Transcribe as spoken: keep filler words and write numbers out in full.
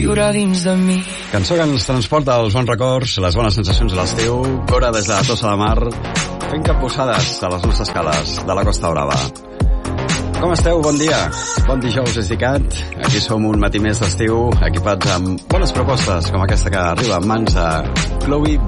viure dins de mi. Cançó que ens transporta als bons records, les bones sensacions de l'estiu. Cora des de la Tossa de Mar, fent capbussades a les nostres cales de la Costa Brava. Com esteu? Bon dia. Bon dijous és dicat. Aquí som un matí més d'estiu, equipats amb bones propostes com aquesta que arriba en mans de Chloe